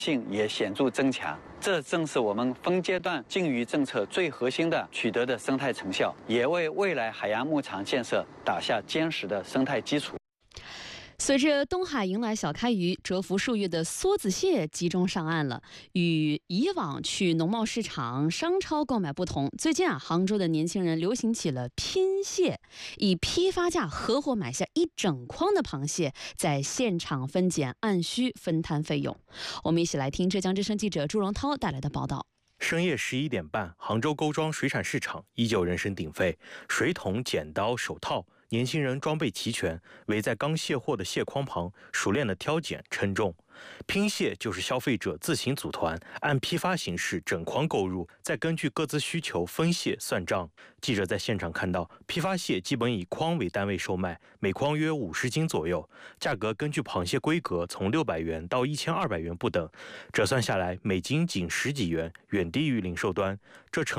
性也显著增强。这正是我们分阶段禁渔政策最核心的取得的生态成效，也为未来海洋牧场建设打下坚实的生态基础。 随着东海迎来小开渔，蛰伏数月的梭子蟹集中上岸了。与以往去农贸市场、商超购买不同，最近杭州的年轻人流行起了拼蟹，以批发价合伙买下一整筐的螃蟹，在现场分拣，按需分摊费用。我们一起来听浙江之声记者朱荣涛带来的报道。 深夜11点半，杭州钩庄水产市场依旧人声鼎沸，水桶、剪刀、手套。年轻人装备齐全，围在刚卸货的蟹筐旁，熟练地挑拣称重。拼蟹就是消费者自行组团，按批发形式整筐购入，再根据各自需求分蟹算账。记者在现场看到，批发蟹基本以筐为单位售卖，每筐约50斤左右，价格根据螃蟹规格从600元到1200元不等，折算下来每斤仅10几元，远低于零售端。这成